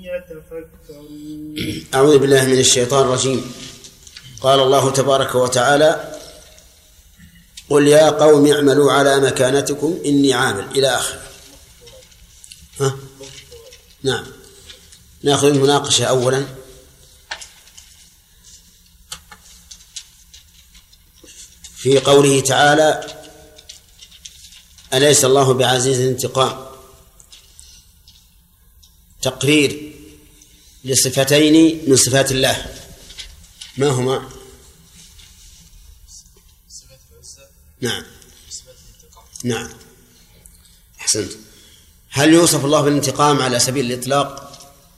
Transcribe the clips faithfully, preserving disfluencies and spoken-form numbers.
أعوذ بالله من الشيطان الرجيم. قال الله تبارك وتعالى: قل يا قوم اعملوا على مكانتكم إني عامل، إلى آخر. ها؟ نعم، نأخذ المناقشة أولا. في قوله تعالى: أليس الله بعزيز انتقام، تقرير لصفتين من صفات الله، ما هما؟ نعم نعم أحسنت. هل يوصف الله بالانتقام على سبيل الإطلاق؟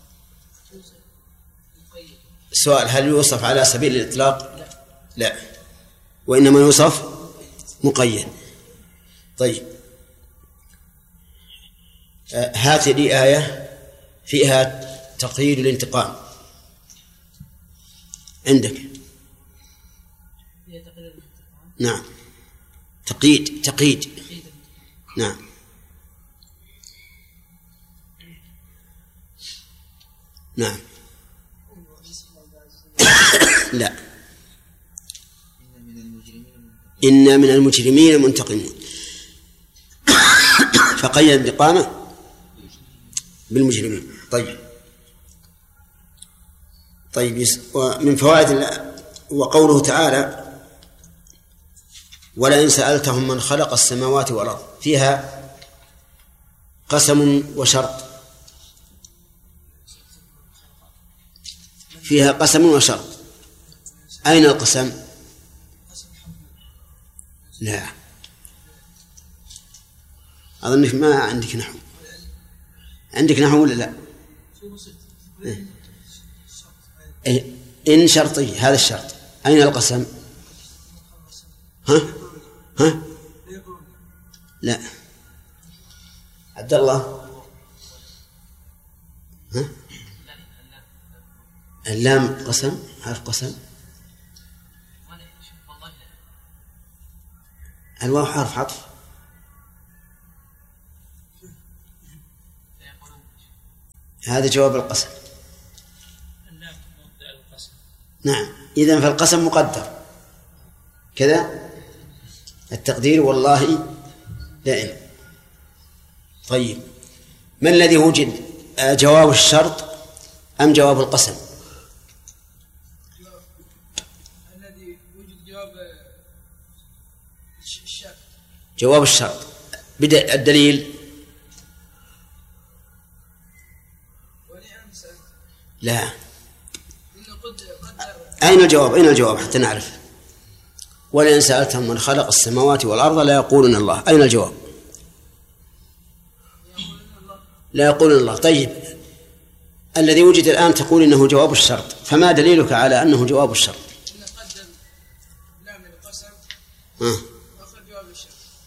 السؤال: هل يوصف على سبيل الإطلاق؟ لا، وإنما يوصف مقيد. طيب، هات لي آية فيها تقييد الانتقام عندك. نعم، تقييد تقييد نعم. نعم لا، إن من المجرمين منتقمون، فقيد انتقامه بالمجرمين. طيب طيب ومن فوائد وقوله تعالى: ولئن سألتهم من خلق السماوات والأرض، فيها قسم وشرط، فيها قسم وشرط. أين القسم؟ لا، أظنك ما عندك نحو. عندك نحو ولا لا؟ إيه؟ إن شرطي، هذا الشرط. أين القسم؟ ها ها لا، عبد الله. ها اللام قسم، حرف قسم. الواو حرف عطف. هذا جواب القسم. نعم، إذن فالقسم مقدر كذا، التقدير والله دائم. طيب، ما الذي وجد، جواب الشرط أم جواب القسم؟ الذي وجد جواب الشرط. جواب الشرط. بدأ الدليل. لا، أين الجواب؟ أين الجواب حتى نعرف؟ ولئن سألتهم من خلق السماوات والأرض لا يقولون الله. أين الجواب؟ لا يقولون الله. طيب، الذي وجد الآن تقول إنه جواب الشرط، فما دليلك على أنه جواب الشرط؟ قدم لام القسم آه. وأخذ جواب الشرط.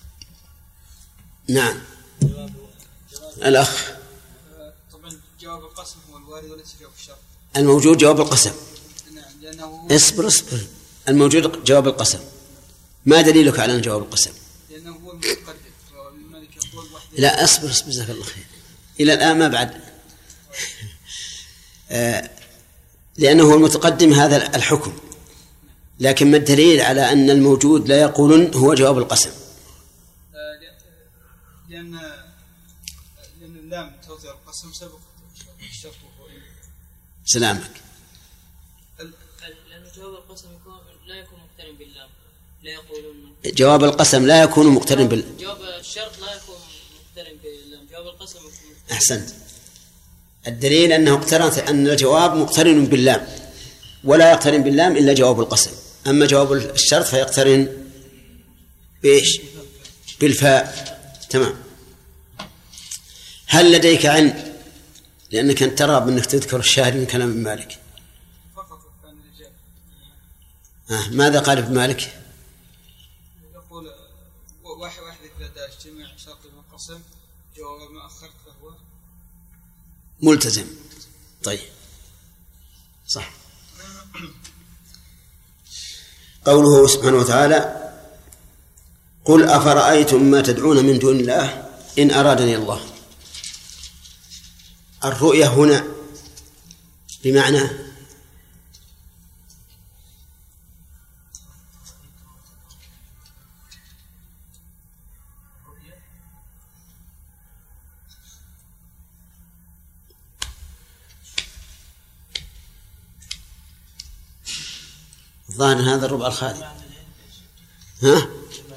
نعم. الأخ: طبعا جواب القسم هو الوارد وليس جواب الشرط. الموجود جواب القسم. نعم، لأنه اصبر اصبر الموجود جواب القسم. ما دليلك على أن جواب القسم؟ لأنه هو المتقدم، والملك يقول وحده. لا، اصبر اصبر جزاك الله خير. إلى الآن ما بعد. آه لأنه هو المتقدم هذا الحكم، لكن ما الدليل على أن الموجود لا يقولون هو جواب القسم؟ آه لأن لأن اللام توضع القسم سبق الشرط. سلامك. لأن جواب القسم يكون لا يكون مقترن باللام، لا يقولون. جواب القسم لا يكون مقترن بال. جواب الشرط لا يكون مقترن باللام، جواب القسم يكون مقترن. أحسنت. الدليل أنه اقترن، أن الجواب مقترن باللام، ولا يقترن باللام إلا جواب القسم. أما جواب الشرط فيقترن بإيش؟ بالفاء. تمام. هل لديك علم، لأنك أنت ترى بأنك تذكر الشاهد من كلام ابن مالك؟ فقط كان الرجال. آه. ماذا قال ابن مالك؟ يقول واحد واحد إذا اجتماع شرط والقسم جواب ما أخرت فهو ملتزم. طيب، صح. قوله سبحانه وتعالى: قل أفرأيتم ما تدعون من دون الله إن أرادني الله. الرؤية هنا بمعنى ظاهر هذا الربع الخالي. ها؟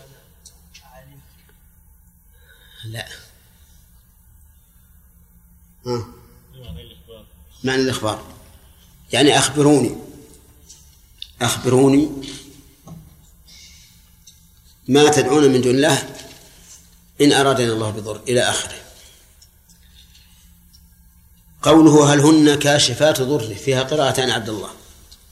لا. ها؟ معنى الإخبار يعني أخبروني أخبروني ما تدعون من دون الله إن أرادنا الله بضر إلى آخره. قوله هل هن كاشفات ضره فيها قراءة عن عبد الله.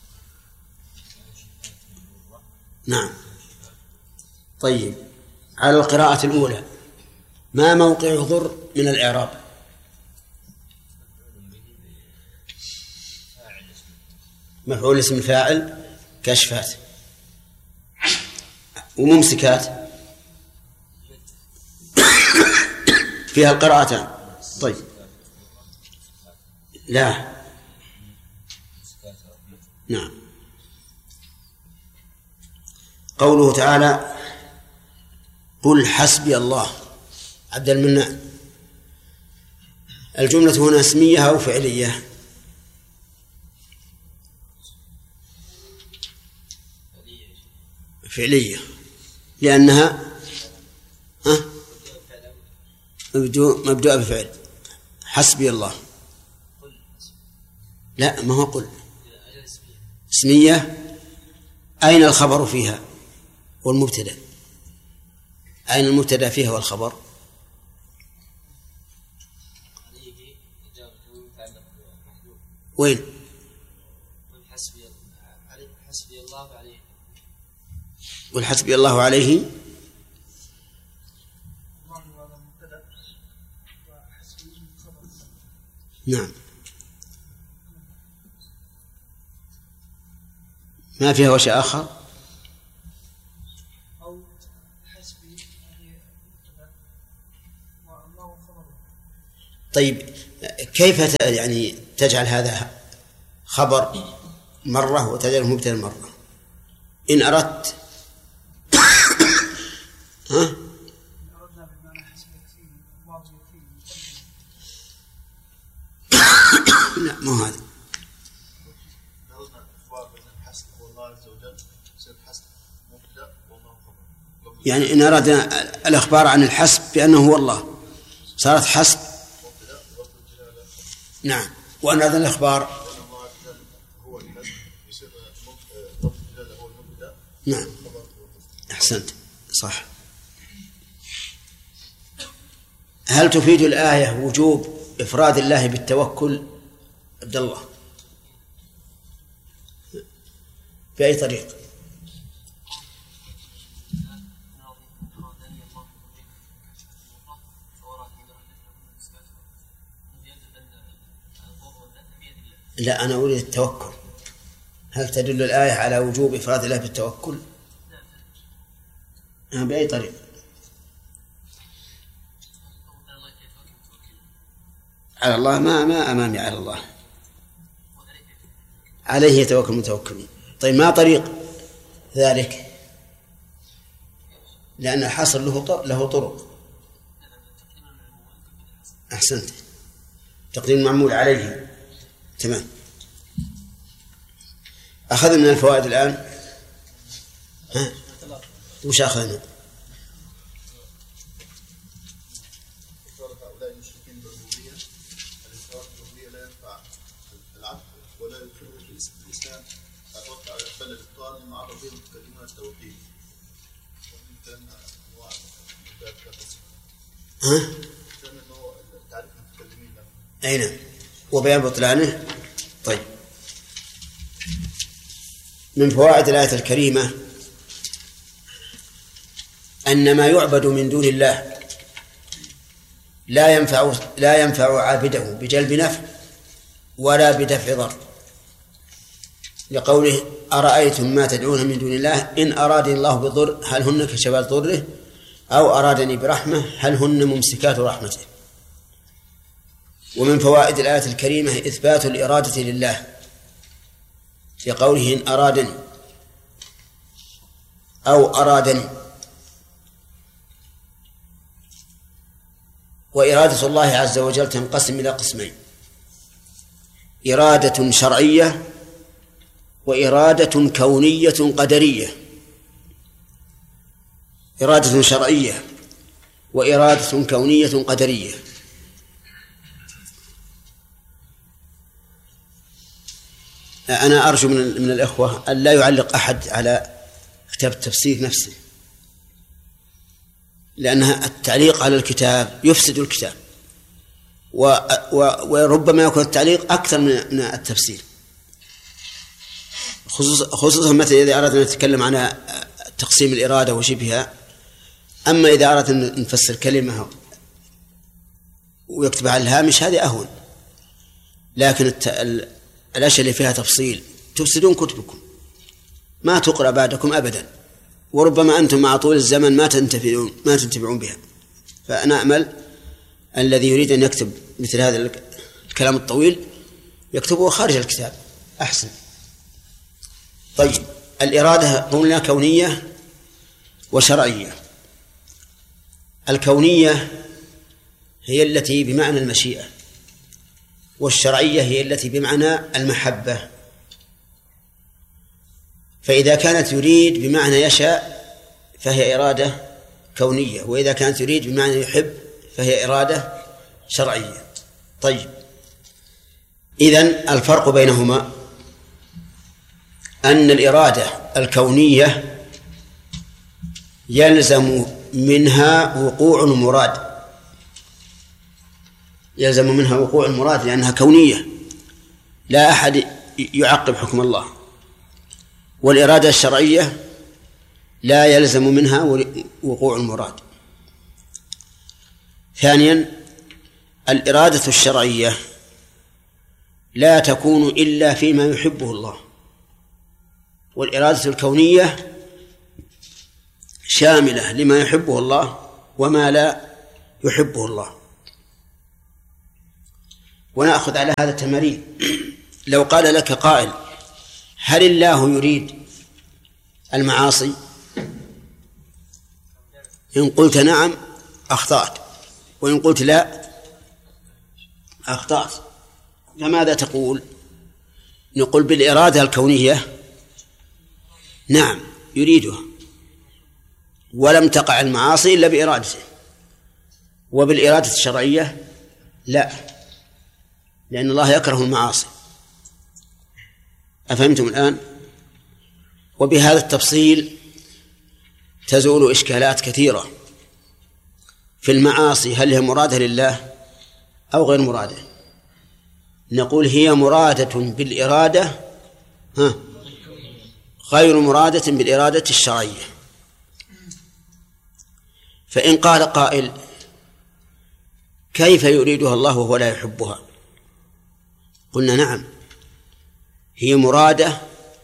نعم. طيب على القراءة الأولى ما موقع ضر من الإعراب؟ مفعول اسم الفاعل كشفات وممسكات فيها القراءتان. طيب لا. نعم. قوله تعالى قل حسبي الله عبد المنان، الجملة هنا اسمية أو فعلية؟ فعلية لأنها مبدوءة بفعل. حسبي الله لا ما هو قل اسمية. أين الخبر فيها والمبتدأ؟ أين المبتدأ فيها والخبر؟ وين؟ قل حسبي الله عليه. نعم ما فيها وجه آخر. طيب كيف يعني تجعل هذا خبر مرة وتجعله مبتدأ مرة؟ إن أردت ها؟ لا مو هذا. يعني إن أردنا الأخبار عن الحسب بأنه هو الله صارت حسب. نعم. وأن هذا الأخبار نعم أحسنت صح. هل تفيد الآية وجوب إفراد الله بالتوكل عبد الله بأي طريق؟ لا أنا أريد التوكل. هل تدل الآية على وجوب إفراد الله بالتوكل؟ بأي طريق؟ على الله ما ما أمامي على الله عليه يتوكل المتوكلون. طيب ما طريق ذلك؟ لأن الحصر له له طرق. أحسنت تقديم المعمول عليه. تمام. أخذنا من الفوائد الآن. ها وش أخذنا؟ ها؟ أين وبيان بطلانه. طيب من فوائد الآية الكريمة أن ما يعبد من دون الله لا ينفع لا ينفع عابده بجلب نفع ولا بدفع ضر، لقوله أرأيتم ما تدعون من دون الله إن أرادني الله بضر هل هن كشفات ضره أو أرادني برحمة هل هن ممسكات رحمته. ومن فوائد الآية الكريمة إثبات الإرادة لله في قوله إن أرادني أو أرادني. وإرادة الله عز وجل تنقسم إلى قسمين: إرادة شرعية وإرادة كونية قدرية. إرادة شرعية وإرادة كونية قدرية. أنا أرجو من من الإخوة أن لا يعلق أحد على كتاب التفسير نفسه، لأن التعليق على الكتاب يفسد الكتاب، وربما يكون التعليق أكثر من التفسير، خصوصا مثلا إذا أردنا أن نتكلم عن تقسيم الإرادة وشبهها. أما إذا أردنا أن نفسر كلمة ويكتب على الهامش هذه أهون، لكن الأشياء اللي فيها تفصيل تفسدون كتبكم، ما تقرأ بعدكم أبدا، وربما أنتم مع طول الزمن ما تنتفعون ما تنتفعون بها. فأنا أمل الذي يريد أن يكتب مثل هذا الكلام الطويل يكتبه خارج الكتاب أحسن. طيب، الإرادة قلنا كونية وشرعية. الكونية هي التي بمعنى المشيئة، والشرعية هي التي بمعنى المحبة. فإذا كانت يريد بمعنى يشاء فهي إرادة كونية، وإذا كانت يريد بمعنى يحب فهي إرادة شرعية. طيب، إذن الفرق بينهما أن الإرادة الكونية يلزم منها وقوع المراد، يلزم منها وقوع المراد لأنها كونية، لا أحد يعقب حكم الله. والإرادة الشرعية لا يلزم منها وقوع المراد. ثانيا، الإرادة الشرعية لا تكون إلا فيما يحبه الله، والإرادة الكونية شاملة لما يحبه الله وما لا يحبه الله. ونأخذ على هذا التمارين. لو قال لك قائل: هل الله يريد المعاصي؟ إن قلت نعم أخطأت، وإن قلت لا أخطأت. فماذا تقول؟ نقول بالإرادة الكونية نعم يريدها، ولم تقع المعاصي إلا بإرادته. وبالإرادة الشرعية لا، لأن الله يكره المعاصي. أفهمتم الآن؟ وبهذا التفصيل تزول إشكالات كثيرة في المعاصي، هل هي مرادة لله أو غير مرادة؟ نقول هي مرادة بالإرادة ها غير مرادة بالإرادة الشرعية. فإن قال قائل: كيف يريدها الله وهو لا يحبها؟ قلنا نعم، هي مرادة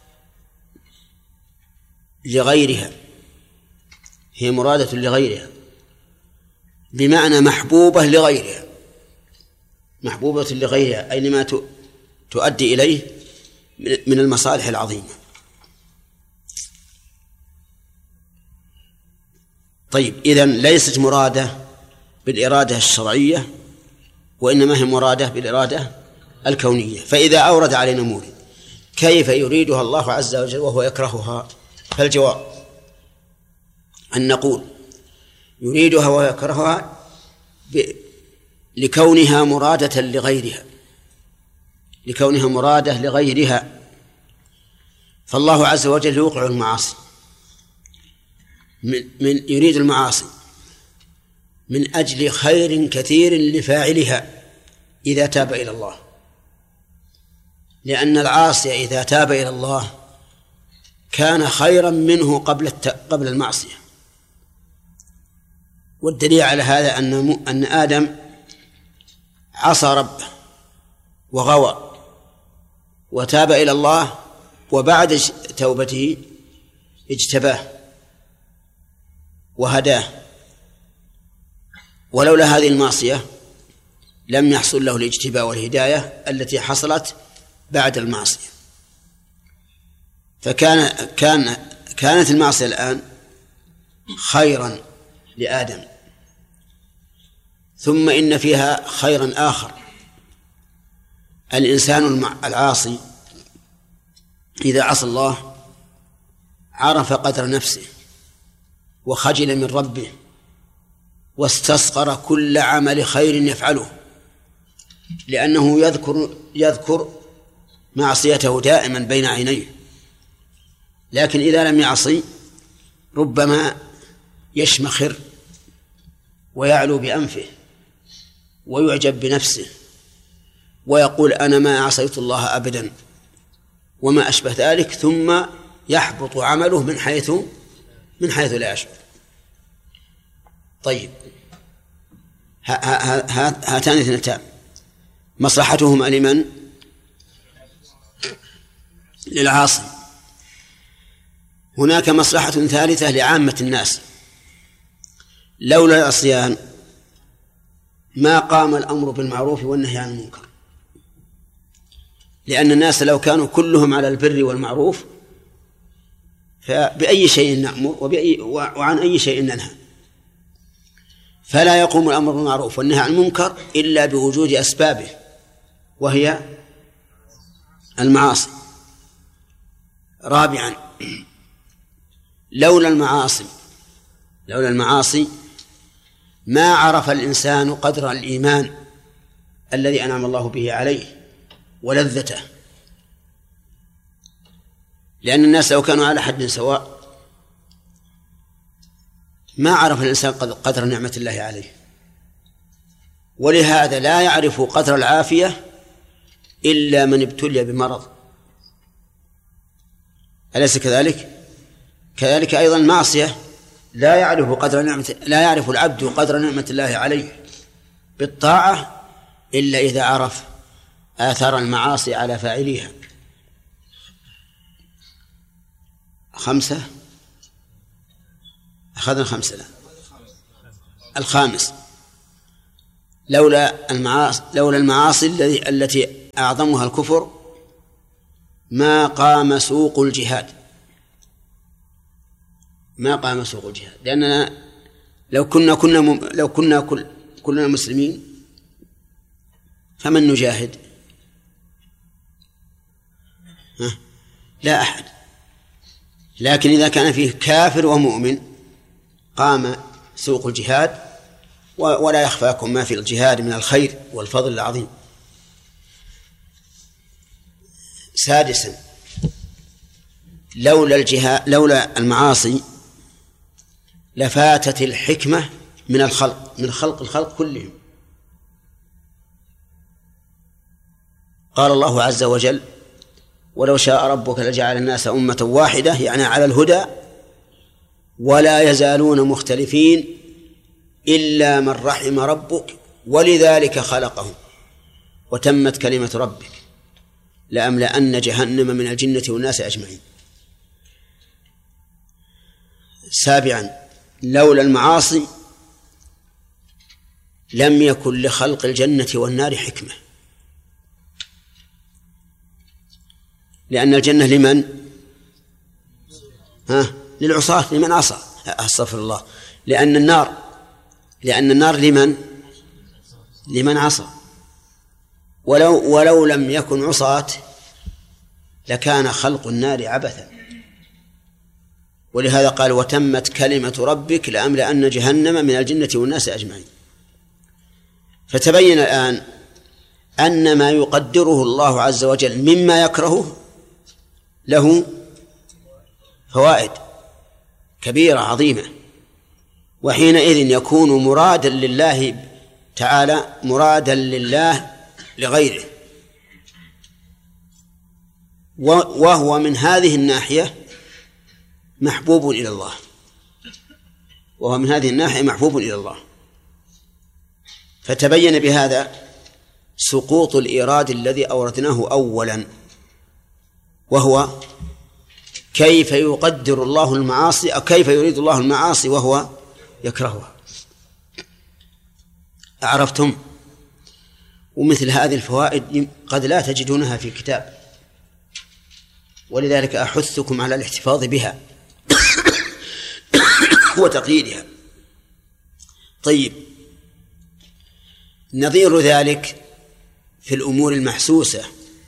لغيرها، هي مرادة لغيرها، بمعنى محبوبة لغيرها، محبوبة لغيرها أي لما تؤدي إليه من المصالح العظيمة. طيب، إذن ليست مرادة بالإرادة الشرعية، وإنما هي مرادة بالإرادة الكونية. فإذا أورد علينا مورد كيف يريدها الله عز وجل وهو يكرهها، فالجواب أن نقول يريدها وهو يكرهها لكونها مرادة لغيرها، لكونها مرادة لغيرها. فالله عز وجل يوقع المعاصي، من يريد المعاصي من أجل خير كثير لفاعلها إذا تاب إلى الله، لأن العاصي إذا تاب إلى الله كان خيرا منه قبل قبل المعصية. والدليل على هذا أن أن آدم عصى ربه وغوى وتاب إلى الله، وبعد توبته اجتباه وهداه. ولولا هذه المعصية لم يحصل له الاجتباء والهداية التي حصلت بعد المعصية. فكان كان كانت المعصية الآن خيرا لآدم، ثم إن فيها خيرا آخر. الإنسان العاصي إذا عصى الله عرف قدر نفسه وخجل من ربه واستصغر كل عمل خير يفعله، لأنه يذكر يذكر معصيته دائما بين عينيه. لكن إذا لم يعصي ربما يشمخر ويعلو بأنفه ويعجب بنفسه ويقول أنا ما عصيت الله أبدا وما أشبه ذلك، ثم يحبط عمله من حيث من حيث لا يشعر. طيب، هاتان اثنتان مصلحتهما لمن؟ للعاصي. هناك مصلحة ثالثة لعامة الناس. لولا العصيان ما قام الأمر بالمعروف والنهي عن المنكر، لأن الناس لو كانوا كلهم على البر والمعروف فبأي شيء نأمر وبأي وعن أي شيء ننهى. فلا يقوم الأمر بالمعروف والنهي عن المنكر إلا بوجود أسبابه، وهي المعاصي. رابعا، لولا المعاصي لولا المعاصي ما عرف الإنسان قدر الإيمان الذي أنعم الله به عليه ولذته، لأن الناس لو كانوا على حد سواء ما عرف الإنسان قدر نعمة الله عليه. ولهذا لا يعرف قدر العافية إلا من ابتلي بمرض، أليس كذلك؟ كذلك أيضا المعصية لا يعرف قدر نعمة لا يعرف العبد قدر نعمة الله عليه بالطاعة إلا إذا عرف آثار المعاصي على فاعليها. خمسة أخذنا خمسة لا. الخامس، لولا المعاصي لولا المعاصي الذي التي أعظمها الكفر ما قام سوق الجهاد ما قام سوق الجهاد لأننا لو كنا كنا مم... لو كنا كل... كلنا مسلمين فمن نجاهد؟ ها؟ لا أحد. لكن إذا كان فيه كافر ومؤمن قام سوق الجهاد، ولا يخفاكم ما في الجهاد من الخير والفضل العظيم. سادسا، لولا الجهاد لولا المعاصي لفاتت الحكمة من الخلق من خلق الخلق كلهم. قال الله عز وجل: ولو شاء ربك لجعل الناس أمة واحدة، يعني على الهدى، ولا يزالون مختلفين إلا من رحم ربك ولذلك خلقهم وتمت كلمة ربك لأملأن جهنم من الجنة والناس أجمعين. سابعا، لولا المعاصي لم يكن لخلق الجنة والنار حكمة، لأن الجنة لمن؟ ها؟ للعصاة، لمن عصى. أستغفر الله. لأن النار لأن النار لمن؟ لمن عصى. ولو ولو لم يكن عصاة لكان خلق النار عبثا، ولهذا قال: وتمت كلمة ربك لأملأن جهنم من الجنة والناس أجمعين. فتبين الآن أن ما يقدره الله عز وجل مما يكرهه له فوائد كبيرة عظيمة، وحينئذ يكون مرادا لله تعالى مرادا لله لغيره، وهو من هذه الناحية محبوب إلى الله وهو من هذه الناحية محبوب إلى الله. فتبين بهذا سقوط الإيراد الذي أوردناه أولا، وهو كيف يقدر الله المعاصي أو كيف يريد الله المعاصي وهو يكرهها. أعرفتم؟ ومثل هذه الفوائد قد لا تجدونها في كتاب، ولذلك أحثكم على الاحتفاظ بها وتقييدها. طيب، نظير ذلك في الأمور المحسوسة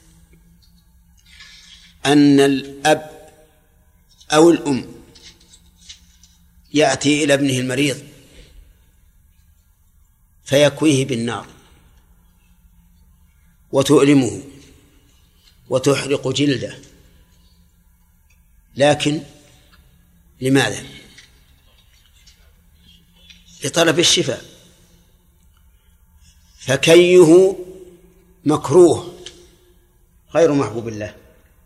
أن الأب أو الأم يأتي إلى ابنه المريض فيكويه بالنار وتؤلمه وتحرق جلده، لكن لماذا؟ لطلب الشفاء، فكيه مكروه غير محبوب الله،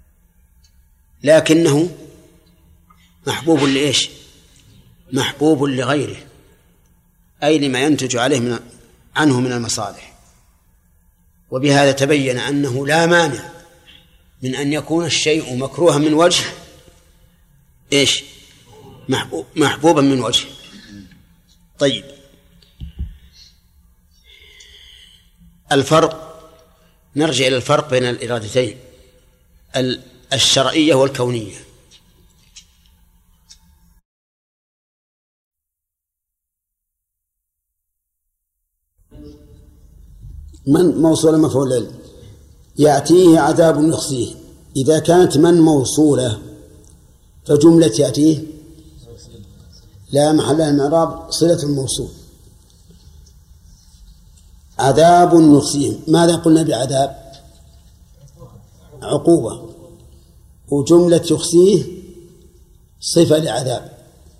لكنه محبوب لإيش؟ محبوب لغيره، أي لما ينتج عليه من عنه من المصالح. وبهذا تبين أنه لا مانع من أن يكون الشيء مكروها من وجه إيش؟ محبوب محبوبا من وجه. طيب، الفرق، نرجع إلى الفرق بين الإرادتين الشرعية والكونية. من موصولة مفعول العلم، يأتيه عذاب يخزيه. إذا كانت من موصولة فجملة يأتيه لا محل لها من الإعراب، صلة الموصول. عذاب يخزيه، ماذا قلنا بعذاب؟ عقوبة. وجملة يخزيه صفة لعذاب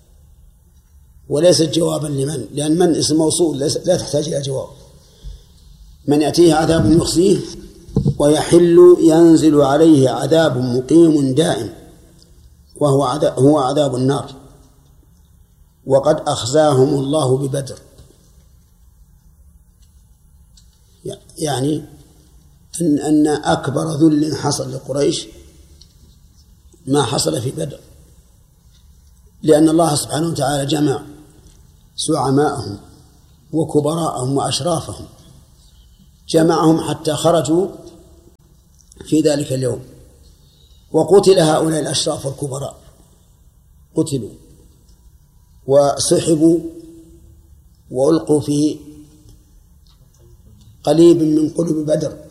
وليست جوابا لمن، لأن من اسم موصول لا تحتاج إلى جواب. من يأتيه عذاب يخزيه ويحل ينزل عليه عذاب مقيم دائم وهو عذاب, هو عذاب النار، وقد أخزاهم الله ببدر. يعني أن, أن أكبر ذل حصل لقريش ما حصل في بدر، لأن الله سبحانه وتعالى جمع زعماءهم وكبراءهم وأشرافهم، جمعهم حتى خرجوا في ذلك اليوم، وقتل هؤلاء الأشراف والكبراء، قتلوا وسحبوا وألقوا في قليب من قلوب بدر،